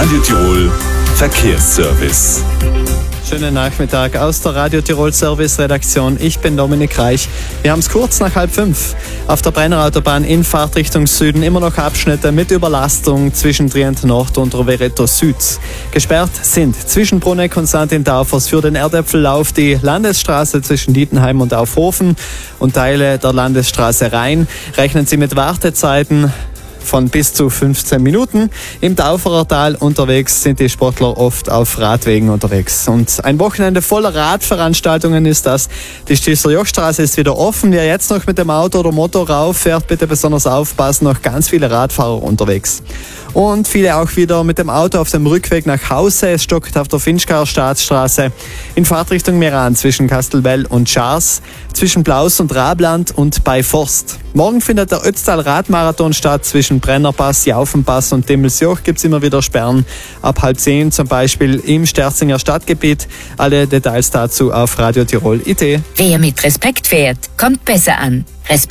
Radio Tirol Verkehrsservice. Schönen Nachmittag aus der Radio Tirol Service Redaktion. Ich bin Dominik Reich. Wir haben es kurz nach 4:30. Auf der Brennerautobahn in Fahrtrichtung Süden immer noch Abschnitte mit Überlastung zwischen Trient Nord und Rovereto Süd. Gesperrt sind zwischen Bruneck und St. Taufers für den Erdäpfellauf die Landesstraße zwischen Dietenheim und Aufhofen und Teile der Landesstraße Rhein. Rechnen Sie mit Wartezeiten von bis zu 15 Minuten. Im Tauferer Tal unterwegs sind die Sportler oft auf Radwegen unterwegs. Und ein Wochenende voller Radveranstaltungen ist das. Die Stisler-Joch-Straße ist wieder offen. Wer jetzt noch mit dem Auto oder Motor rauffährt, bitte besonders aufpassen. Noch ganz viele Radfahrer unterwegs. Und viele auch wieder mit dem Auto auf dem Rückweg nach Hause. Es stockt auf der Finchgauer Staatsstraße in Fahrtrichtung Meran zwischen Kastelbell und Schars, zwischen Blaus und Rabland und bei Forst. Morgen findet der Ötztal Radmarathon statt. Zwischen Brennerpass, Jaufenpass und Dimmelsjoch gibt es immer wieder Sperren. Ab 9:30 zum Beispiel im Sterzinger Stadtgebiet. Alle Details dazu auf Radio Tirol.it. Wer mit Respekt fährt, kommt besser an.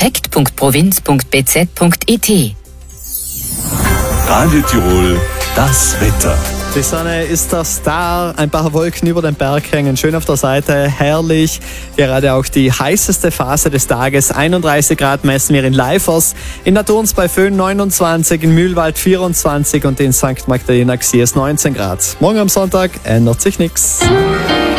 respekt.provinz.bz.it. Radio Tirol, das Wetter. Die Sonne ist der Star, ein paar Wolken über den Berg hängen, schön auf der Seite, herrlich. Gerade auch die heißeste Phase des Tages, 31 Grad messen wir in Leifers, in Naturns bei Föhn 29, in Mühlwald 24 und in St. Magdalena Xiers 19 Grad. Morgen am Sonntag ändert sich nichts.